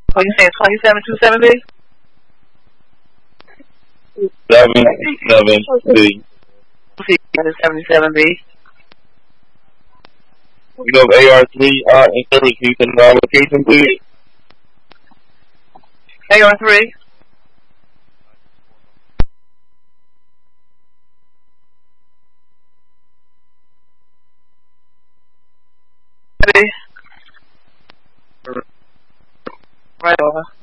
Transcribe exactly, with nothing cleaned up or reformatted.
Oh, you saying twenty-seven two seven B? Seven seven B. seventy-seven B. We know A R three uh, in service. Can you send our location, please? A R three. Right over.